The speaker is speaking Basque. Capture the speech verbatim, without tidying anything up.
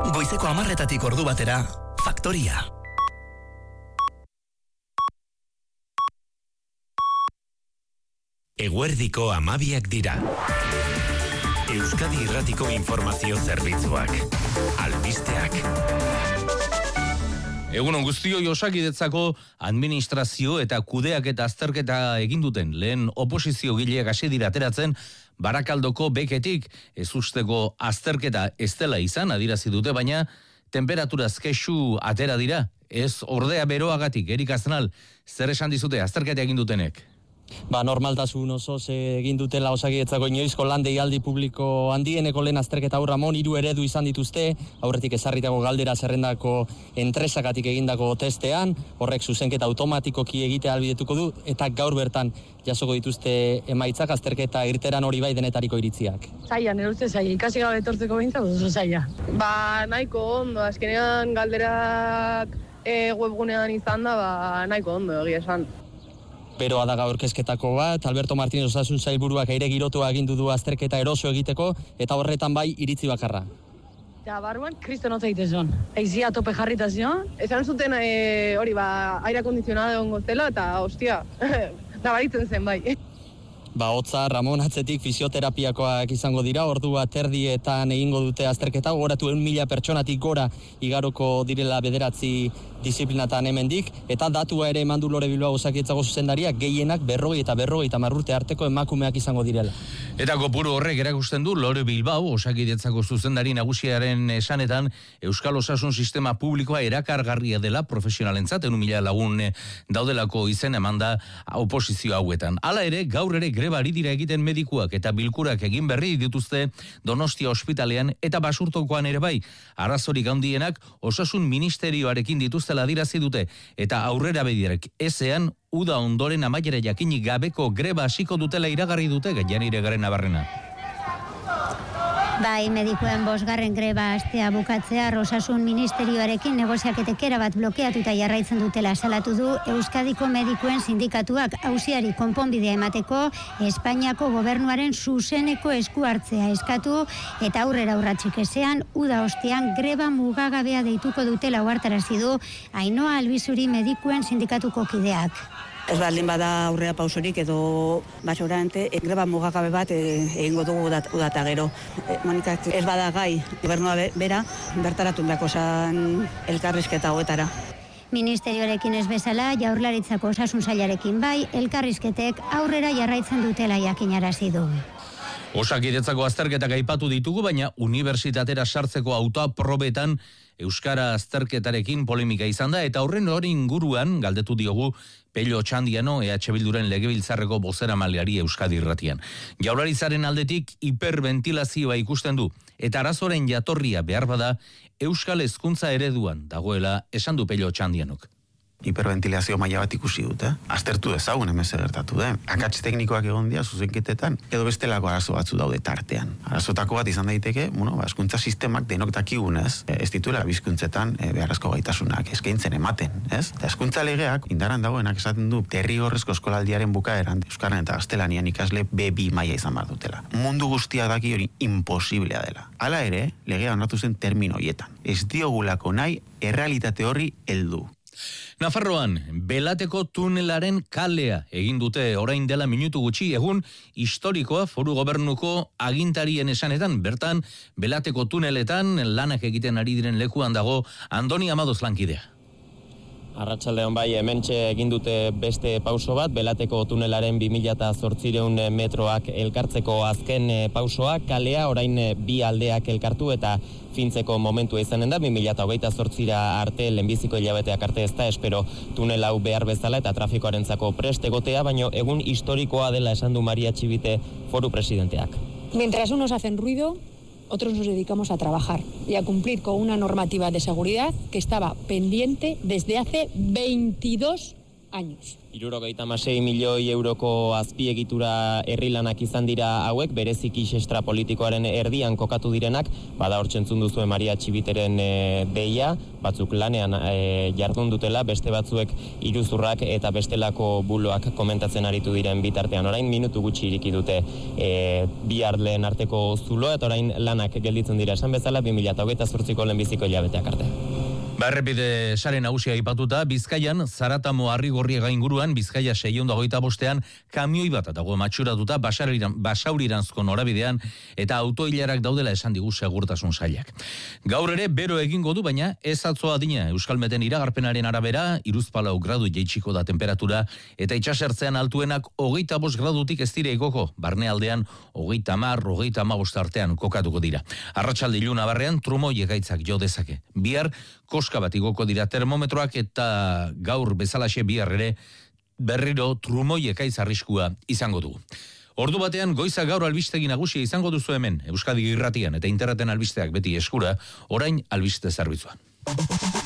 Goizeko hamarretatik ordu batera, Faktoria. Eguerdiko hamabiak dira. Euskadi Irratiko Informazio Zerbitzuak. Albisteak. Egunon guztioi, Osakidetzako administrazio eta kudeak eta azterketa egin duten lehen oposizio gileak hasi dira ateratzen Barakaldoko beketik ez usteko azterketa ez dela izan, adirazi dute, baina temperaturaz kexu atera dira, ez ordea beroagatik. Erik Aznal, zer esan dizute azterketa egin dutenek? Ba, normaltasun osoz egin dutela Osakidetzako inoizko lan deialdi publiko handieneko lehen azterketa hau, Ramon, hiru eredu izan dituzte, aurretik ezarritako galdera zerrendako entresakatik egindako testean, horrek zuzenketa automatikoki egitea ahalbidetuko du, eta gaur bertan jasoko dituzte emaitzak azterketa irteran hori bai denetariko iritziak. Zaila, nire uste zaila, ikasi gabe etortzeko behintzak oso zaila. Ba, nahiko ondo, azkenean galderak e, webgunean izan da, ba, nahiko ondo, egia esan. Beroa da gaur kezketako bat, Alberto Martínez Osasun Sailburuak aire girotua agindu du azterketa eroso egiteko, eta horretan bai iritzi bakarra. Ja, barruan, kriston hotza egitezon. Eizia tope jarrita zion. Esan zuten e, hori ba, aire akondizionada egon goztela, eta hostia, nabaritzen zen bai. Ba, hotza, Ramon, atzetik fisioterapiakoak izango dira, ordua terdietan egingo dute azterketa, gogoratu egun mila pertsonatik gora igaroko direla bederatzi disiplinatan hemendik, eta datua ere eman du Lore Bilbao Osakidetzako zuzendariak, gehienak berrogei eta berrogei eta marrurte arteko emakumeak izango direla. Eta kopuru horrek erakusten du Lore Bilbao Osakidetzako zuzendari nagusiaren esanetan Euskal Osasun Sistema Publikoa erakargarria dela profesionalentzat, egun mila lagun daudelako izen emanda oposizio hauetan. Hala ere, gaur ere greba ari dira egiten medikuak eta bilkurak egin berri dituzte Donostia ospitalean eta Basurtokoan ere bai. Arazorik handienak Osasun Ministerioarekin dituztela adirazi dute eta aurrera bedirek ezean uda ondoren amaiera jakinik gabeko greba hasiko dutela iragarri dute Janire Garrenabarrena. Bai, medikuen bosgarren greba astea bukatzea Osasun Ministerioarekin negoziaketek erabat blokeatuta jarraitzen dutela salatu du Euskadiko medikuen sindikatuak auziari konponbidea emateko Espainiako gobernuaren zuzeneko esku hartzea eskatu eta aurrera urratsik ezean uda ostean greba mugagabea deituko dutela ohartarazi du Ainhoa Albizuri medikuen sindikatuko kideak. Ez baldin bada aurrea pausorik edo basorante, e, greba mugagabe bat egingo dugu udata gero. E, Monika, ez bada gai, gobernua bera, bertaratu beharko zan elkarrizketa hoetara. Ministerioarekin ez bezala, Jaurlaritzako Osasun Sailarekin bai, elkarrizketek aurrera jarraitzen dutela jakinarazi du. Osakidetzako azterketak aipatu ditugu, baina unibertsitatera sartzeko autoaprobetan Euskara azterketarekin polemika izan da, eta horren hori inguruan galdetu diogu Pello Txandiano E H Bilduren legebiltzarreko bozeramaileari Euskadi Irratian. Jaurlaritzaren aldetik hiperventilazioa ikusten du, eta arazoren jatorria behar bada Euskal hezkuntza ereduan dagoela esan du Pello Txandianok. Hiperventilazio maila bat ikusi dute. Aztertu dezagun hemen zer gertatu den. Akats teknikoak egon dira zuzenketetan, edo bestelako arazo batzu daude tartean. Arazotako bat izan daiteke, bueno, ba, hezkuntza sistemak denok dakigunez, ez dituela bizkuntzetan e, beharrezko gaitasunak eskaintzen ematen, ez? Eta hezkuntza legeak indaran dagoenak esaten du derrigorrezko eskolaldiaren bukaeran euskaran eta gaztelanian ikasle be bi maila izan behar dutela. Mundu guztia daki hori imposiblea dela. Hala ere, legea onartu zen termino hoietan. Ez diogulako nahi errealitate horri heldu. Nafarroan, Belateko tunelaren kalea egin dute orain dela minutu gutxi, egun historikoa foru gobernuko agintarien esanetan, bertan Belateko tuneletan lanak egiten ari diren lekuan dago Andoni Amadoz lankidea. Arratsaldeon bai, hementxe egin dute beste pauso bat, Belateko tunelaren bi mila zortziehun metroak elkartzeko azken pausoa, kalea orain bi aldeak elkartu eta fintzeko momentua izanen da, bi mila hogeita zortzira arte, lehenbiziko hilabeteak arte ez da, espero tunel hau behar bezala eta trafikoarentzako prest egotea, baino egun historikoa dela esan du Maria Txibite foru presidenteak. Mientras unos hacen ruido, otros nos dedicamos a trabajar y a cumplir con una normativa de seguridad que estaba pendiente desde hace veintidós años. Hirurogeita hamasei milioi euroko azpiegitura herri lanak izan dira hauek, bereziki xestra politikoaren erdian kokatu direnak, bada hor txentzun duzu Maria Txibiteren e, deia, batzuk lanean e, jardun dutela, beste batzuek iruzurrak eta bestelako buloak komentatzen aritu diren bitartean. Orain minutu gutxi iriki dute e, bi ardleen arteko zuloa, eta orain lanak gelditzen dira esan bezala bi mila hogeita zortziko lehenbiziko hilabeteak arte. Ba, errepide sare nagusia aipatuta, Bizkaian, Zaratamo Arrigorriaga inguruan, Bizkaia seiehun eta hogeita bostean, kamioi bat dago matxuratuta basauriranzko norabidean, eta autoilarak daudela esan digu segurtasun sailak. Gaur ere, bero egingo du, baina ez atzoa dina, Euskalmeten iragarpenaren arabera, iruzpalau gradu jaitsiko da temperatura, eta itxasertzean altuenak hogeita bost gradutik ez dire igoko, barnealdean hogeita hamar, hogeita hamabost artean kokatuko dira. Arratsalde iluna barrean, trumoi egaitzak jo dezake. Bihar, koska bat igoko dira termometroak, eta gaur bezalaxe bihar ere berriro trumoi ekaitz arriskua izango dugu. Ordu batean goiza gaur albistegi nagusia izango duzu hemen, Euskadi Irratian eta interneten albisteak beti eskura, orain albiste zerbitzuan.